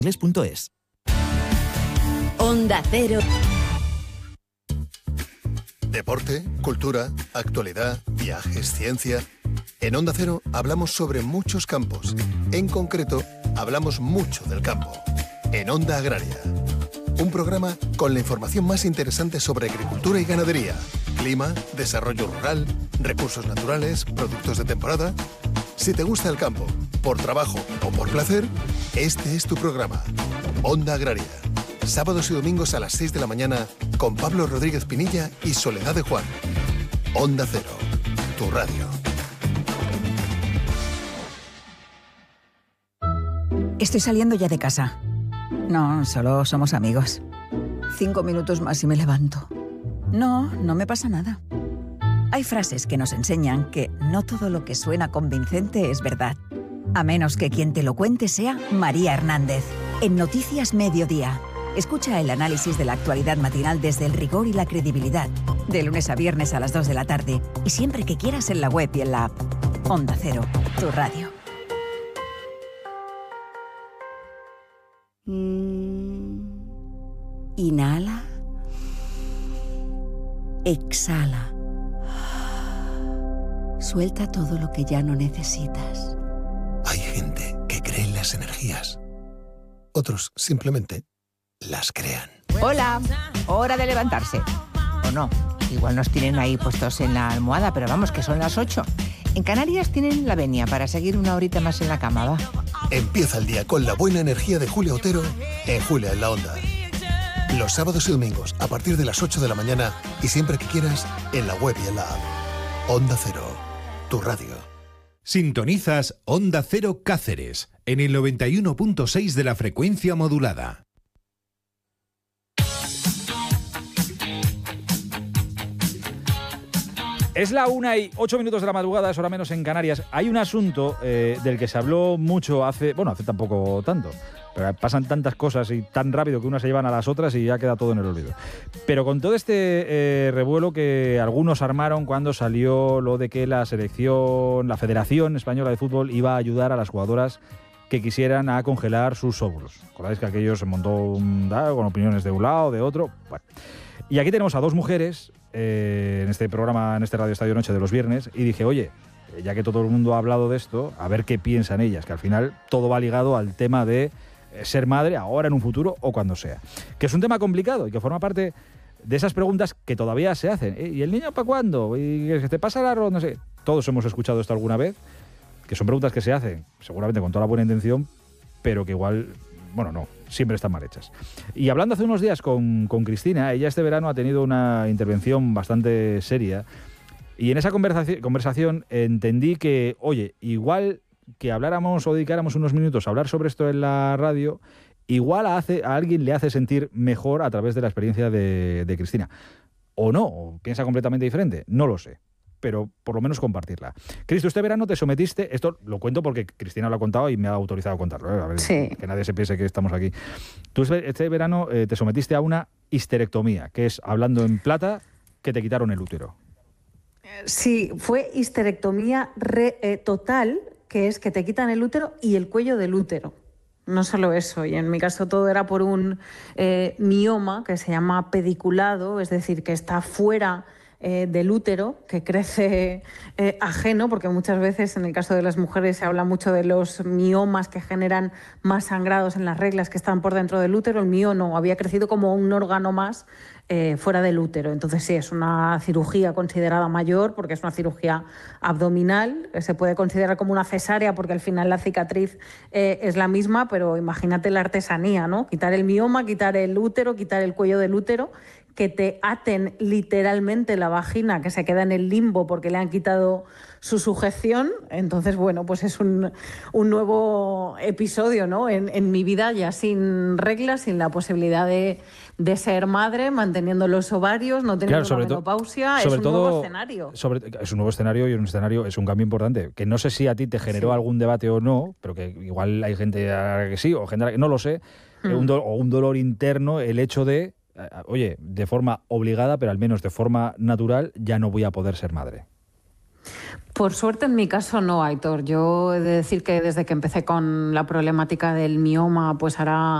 inglés.es. Onda Cero. Deporte, cultura, actualidad, viajes, ciencia. En Onda Cero hablamos sobre muchos campos. En concreto, hablamos mucho del campo. En Onda Agraria. Un programa con la información más interesante sobre agricultura y ganadería, clima, desarrollo rural, recursos naturales, productos de temporada. Si te gusta el campo, por trabajo o por placer, este es tu programa. Onda Agraria. Sábados y domingos a las 6 de la mañana con Pablo Rodríguez Pinilla y Soledad de Juan. Onda Cero, tu radio. Estoy saliendo ya de casa. No, solo somos amigos. 5 minutos más y me levanto. No me pasa nada. Hay frases que nos enseñan que no todo lo que suena convincente es verdad. A menos que quien te lo cuente sea María Hernández. En Noticias Mediodía. Escucha el análisis de la actualidad matinal desde el rigor y la credibilidad. De lunes a viernes a las 2 de la tarde. Y siempre que quieras en la web y en la app. Onda Cero, tu radio. Inhala. Exhala. Suelta todo lo que ya no necesitas. Hay gente que cree en las energías. Otros simplemente las crean. Hola, hora de levantarse. O no, igual nos tienen ahí puestos en la almohada, pero vamos, que son las 8. En Canarias tienen la venia para seguir una horita más en la cama, va. Empieza el día con la buena energía de Julia Otero en Julia en la Onda. Los sábados y domingos a partir de las 8 de la mañana y siempre que quieras en la web y en la app. Onda Cero, tu radio. Sintonizas Onda Cero Cáceres en el 91.6 de la frecuencia modulada. Es la 1:08 de la madrugada, es hora menos en Canarias. Hay un asunto del que se habló mucho hace tampoco tanto, pero pasan tantas cosas y tan rápido que unas se llevan a las otras y ya queda todo en el olvido. Pero con todo este revuelo que algunos armaron cuando salió lo de que la Federación Española de Fútbol iba a ayudar a las jugadoras que quisieran a congelar sus óvulos. ¿Recordáis que aquello se montó con opiniones de un lado, de otro? Bueno. Y aquí tenemos a dos mujeres en este programa, en este Radio Estadio Noche de los viernes, y dije, oye, ya que todo el mundo ha hablado de esto, a ver qué piensan ellas, que al final todo va ligado al tema de ser madre ahora, en un futuro o cuando sea. Que es un tema complicado y que forma parte de esas preguntas que todavía se hacen. ¿Y el niño para cuándo? ¿Y que te pasa el arroz? No sé. Todos hemos escuchado esto alguna vez, que son preguntas que se hacen, seguramente con toda la buena intención, pero que igual, no, siempre están mal hechas. Y hablando hace unos días con Cristina, ella este verano ha tenido una intervención bastante seria, y en esa conversación entendí que, oye, igual que habláramos o dedicáramos unos minutos a hablar sobre esto en la radio, igual a alguien le hace sentir mejor a través de la experiencia de Cristina. O no, o piensa completamente diferente, no lo sé, pero por lo menos compartirla. Cristo, este verano te sometiste, esto lo cuento porque Cristina lo ha contado y me ha autorizado a contarlo, a ver, sí. Que nadie se piense que estamos aquí. Tú este verano te sometiste a una histerectomía, que es, hablando en plata, que te quitaron el útero. Sí, fue histerectomía total, que es que te quitan el útero y el cuello del útero. No solo eso, y en mi caso todo era por un mioma que se llama pediculado, es decir, que está fuera del útero, que crece ajeno, porque muchas veces en el caso de las mujeres se habla mucho de los miomas que generan más sangrados en las reglas que están por dentro del útero. El mío no, había crecido como un órgano más fuera del útero. Entonces sí, es una cirugía considerada mayor porque es una cirugía abdominal, se puede considerar como una cesárea porque al final la cicatriz es la misma, pero imagínate la artesanía, ¿no? Quitar el mioma, quitar el útero, quitar el cuello del útero, que te aten literalmente la vagina, que se queda en el limbo porque le han quitado su sujeción. Entonces, bueno, pues es un nuevo episodio, ¿no? En mi vida, ya sin reglas, sin la posibilidad de ser madre, manteniendo los ovarios, no teniendo una menopausia. Es un nuevo escenario. Es un nuevo escenario y es un cambio importante, que no sé si a ti te generó algún debate o no, pero que igual hay gente que sí, o gente que no lo sé, un dolor interno, el hecho de, oye, de forma obligada, pero al menos de forma natural, ya no voy a poder ser madre. Por suerte en mi caso no, Aitor. Yo he de decir que desde que empecé con la problemática del mioma, pues hará